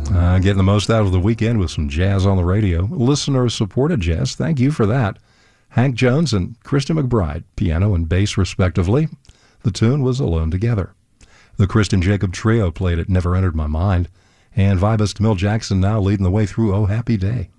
Getting the most out of the weekend with some jazz on the radio. Listener-supported jazz. Thank you for that. Hank Jones and Kristen McBride, piano and bass respectively. The tune was Alone Together. The Kristen Jacob Trio played It Never Entered My Mind. And vibist Mill Jackson now leading the way through Oh Happy Day.